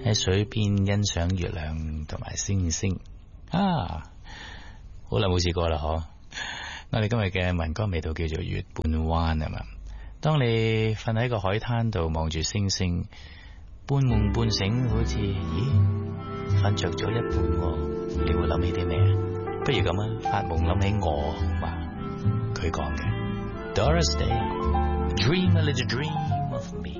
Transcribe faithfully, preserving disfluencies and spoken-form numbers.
喺水邊欣賞月亮同埋星星啊，好耐冇試過啦嗬。我哋今日嘅民歌味道叫做月半彎啊嘛。當你瞓喺個海灘度望住星星，半夢半醒，好似咦瞓着咗一半，你會諗起啲咩啊？不如咁啊，發夢諗起我好嘛？佢講嘅 Doris Day Dream a little dream of me。